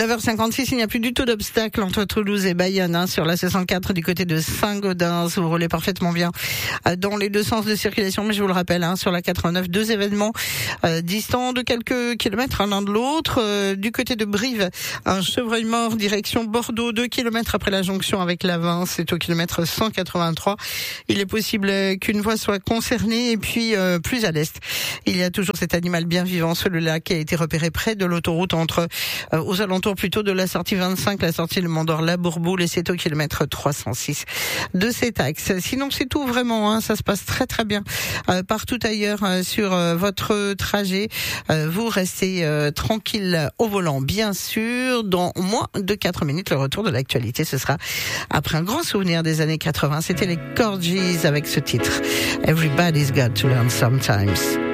9h56, il n'y a plus du tout d'obstacle entre Toulouse et Bayonne, sur la C104 du côté de Saint-Gaudens. Vous roulez parfaitement bien dans les deux sens de circulation, mais je vous le rappelle, sur la 89, deux événements distants de quelques kilomètres l'un de l'autre. Du côté de Brive, un chevreuil mort direction Bordeaux, 2 kilomètres après la jonction avec l'Avin, c'est au kilomètre 183. Il est possible qu'une voie soit concernée, et puis plus à l'est, il y a toujours cet animal bien vivant, celui-là qui a été repéré près de l'autoroute aux alentours plutôt de la sortie 25, la sortie de Mandorla, Bourboule, et c'est au kilomètre 306 de cet axe. Sinon, c'est tout vraiment, ça se passe très très bien partout ailleurs sur votre trajet. Vous restez tranquille au volant, bien sûr. Dans moins de 4 minutes, le retour de l'actualité, ce sera après un grand souvenir des années 80. C'était les Corgis avec ce titre Everybody's Got to Learn Sometimes.